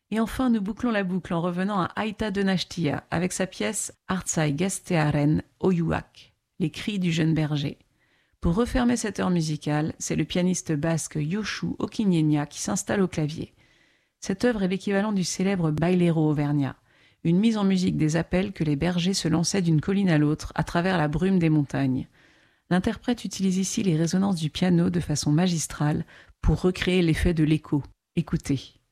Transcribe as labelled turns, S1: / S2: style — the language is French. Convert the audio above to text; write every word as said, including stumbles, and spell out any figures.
S1: Et enfin, nous bouclons la boucle en revenant à Aita Donastia avec sa pièce Artsai Gaztearen Oyuak, les cris du jeune berger. Pour refermer cette heure musicale, c'est le pianiste basque Yoshu Okiñena qui s'installe au clavier. Cette œuvre est l'équivalent du célèbre Bailero auvergnat, une mise en musique des appels que les bergers se lançaient d'une colline à l'autre à travers la brume des montagnes. L'interprète utilise ici les résonances du piano de façon magistrale pour recréer l'effet de l'écho. Écoutez.